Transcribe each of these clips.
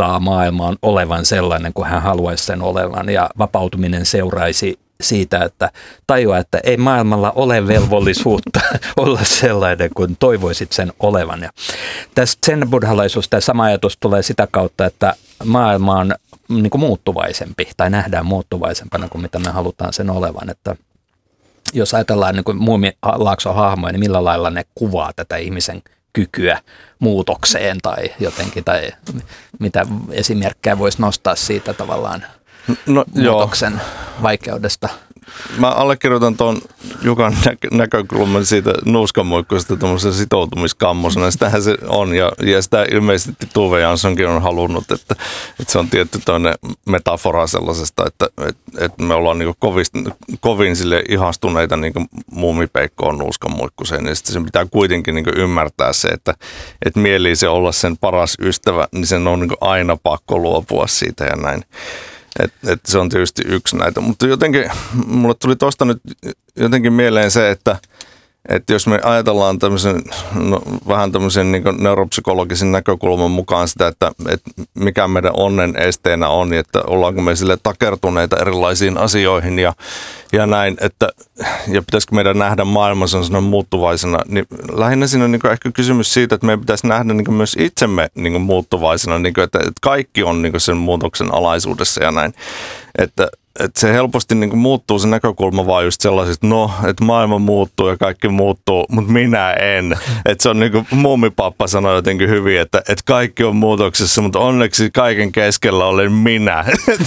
muuttaa maailmaan olevan sellainen kuin hän haluaisi sen olevan, ja vapautuminen seuraisi siitä, että tajua, että ei maailmalla ole velvollisuutta olla sellainen kuin toivoisit sen olevan. Ja tässä zen-buddhalaisuus, tämä sama ajatus tulee sitä kautta, että maailma on niin kuin muuttuvaisempi tai nähdään muuttuvaisempana kuin mitä me halutaan sen olevan. Että jos ajatellaan niin kuin Muumilaakson hahmoja, niin millä lailla ne kuvaa tätä ihmisen kykyä muutokseen tai jotenkin, tai mitä esimerkkejä voisi nostaa siitä tavallaan muutoksen vaikeudesta. Mä allekirjoitan tuon Jukan näkökulman siitä nuuskamuikkuista tuommoisen sitoutumiskammosena. Sitähän se on, ja sitä ilmeisesti Tove Janssonkin on halunnut, että se on tietty toinen metafora sellaisesta, että me ollaan niin kovin sille ihastuneita niin muumipeikkoon nuuskamuikkuseen, ja sitten se pitää kuitenkin niin ymmärtää se, että mielii se olla sen paras ystävä, niin sen on niin aina pakko luopua siitä ja näin. Että se on tietysti yksi näitä, mutta jotenkin mulle tuli tuosta nyt jotenkin mieleen se, että jos me ajatellaan vähän tämmöisen niin neuropsykologisen näkökulman mukaan sitä, että mikä meidän onnen esteenä on, niin että ollaanko me sille takertuneita erilaisiin asioihin ja näin, ja pitäisikö meidän nähdä maailma sellaisena muuttuvaisena, niin lähinnä siinä on niin ehkä kysymys siitä, että meidän pitäisi nähdä niin myös itsemme niin muuttuvaisena, niin että kaikki on niin sen muutoksen alaisuudessa ja näin, että se helposti niin muuttuu se näkökulma vaan just sellaisista, että maailma muuttuu ja kaikki muuttuu, mutta minä en. Että se on niin kuin muumipappa sanoi jotenkin hyvin, että kaikki on muutoksessa, mutta onneksi kaiken keskellä olen minä.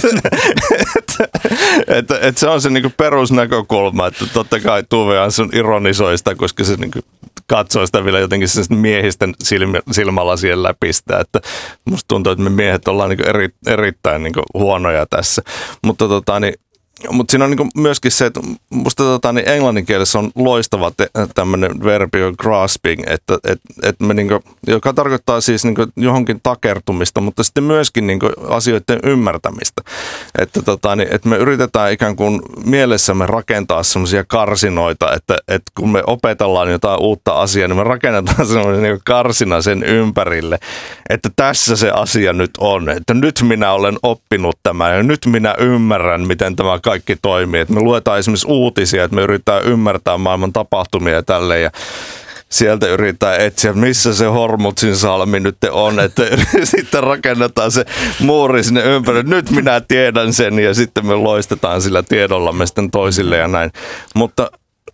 Että se on se niin kuin perusnäkökulma, että totta kai Tove Jansson ironisoi sitä, koska se niin kuin katsoo sitä vielä jotenkin miehisten silmällä siihen läpi sitä, että musta tuntuu, että me miehet ollaan niin kuin erittäin niin kuin huonoja tässä, mutta siinä on niin myöskin se, että musta englannin kielessä on loistava tämmöinen verbi grasping, että me niin kuin, joka tarkoittaa siis niin kuin johonkin takertumista, mutta sitten myöskin niin kuin asioiden ymmärtämistä. Että me yritetään ikään kuin mielessämme rakentaa semmoisia karsinoita, että kun me opetellaan jotain uutta asiaa, niin me rakennetaan semmoinen niin kuin karsina sen ympärille, että tässä se asia nyt on, että nyt minä olen oppinut tämän ja nyt minä ymmärrän, miten tämä kaikki toimii. Että me luetaan esimerkiksi uutisia, että me yritetään ymmärtää maailman tapahtumia ja tälleen, ja sieltä yritetään etsiä, missä se Hormuzin salmi nyt on, että sitten rakennetaan se muuri sinne ympärille. Nyt minä tiedän sen, ja sitten me loistetaan sillä tiedollamme sitten toisille ja näin. Mutta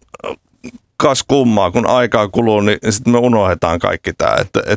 kas kummaa, kun aikaa kuluu, niin sitten me unohdetaan kaikki tämä.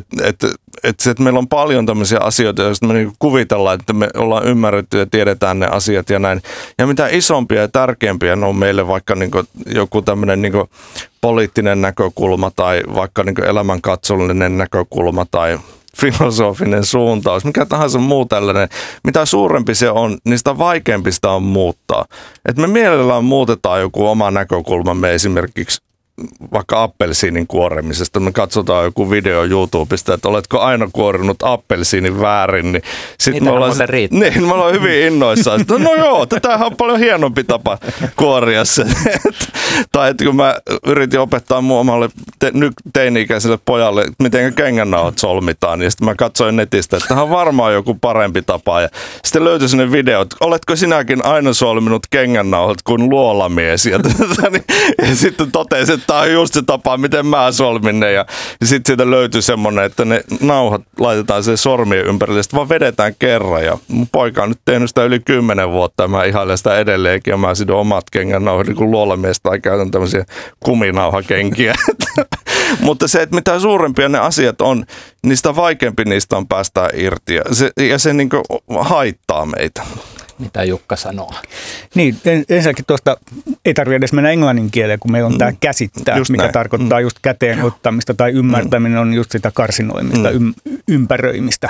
Että meillä on paljon tämmöisiä asioita, joista me niinku kuvitellaan, että me ollaan ymmärretty ja tiedetään ne asiat ja näin. Ja mitä isompia ja tärkeämpiä ne on meille vaikka niinku joku tämmöinen niinku poliittinen näkökulma tai vaikka niinku elämänkatsollinen näkökulma tai filosofinen suuntaus, mikä tahansa muu tällainen. Mitä suurempi se on, niin sitä vaikeampi sitä on muuttaa. Et me mielellään muutetaan joku oma näkökulmamme esimerkiksi vaikka appelsiinin kuoremisesta. Me katsotaan joku video YouTubesta, että oletko aina kuorinut appelsiinin väärin. Niin sit me ollaan hyvin innoissaan. No joo, tätähän on paljon hienompi tapa kuoria se. Tai että kun mä yritin opettaa mun omalle teini-ikäiselle pojalle, että miten kengännauhat solmitaan, niin sitten mä katsoin netistä, että tähän on varmaan joku parempi tapa. Ja sitten löytyi sinne video, että oletko sinäkin aina solminut kengännauhat kuin luolamies? Ja sitten totesin, että tämä on just se tapa, miten mä solmin ne. Ja sitten siitä löytyi semmoinen, että ne nauhat laitetaan sen sormien ympärille, sitten vaan vedetään kerran. Ja mun poika on nyt tehnyt sitä yli 10 vuotta ja mä ihailen sitä edelleenkin. Ja mä sidon omat kengännauhat niin kuin luolamies tai käytän tämmöisiä kuminauhakenkiä. Mutta se, että mitä suurempia ne asiat on, niin sitä vaikeampi niistä on päästää irti. Ja se niin kuin haittaa meitä. Mitä Jukka sanoo? Niin, ensinnäkin tuosta ei tarvitse edes mennä englannin kieleen, kun meillä on tämä käsittää, just mikä näin tarkoittaa just käteen ottamista tai ymmärtäminen on just sitä karsinoimista, ympäröimistä.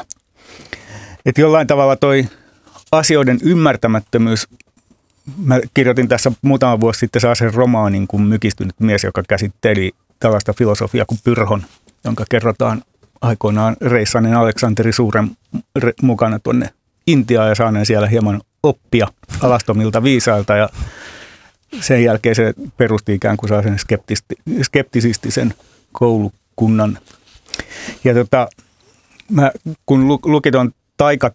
Että jollain tavalla toi asioiden ymmärtämättömyys, mä kirjoitin tässä muutama vuosi sitten sellaisen romaanin kuin Mykistynyt mies, joka käsitteli tällaista filosofiaa kuin Pyrhon, jonka kerrotaan aikoinaan reissanneen Aleksanteri Suuren mukana tuonne Intiaan ja saaneen siellä hieman oppia alastomilta viisailta, ja sen jälkeen se perusti ikään kuin sellaisen skeptisistisen koulukunnan. Ja mä kun luki tuon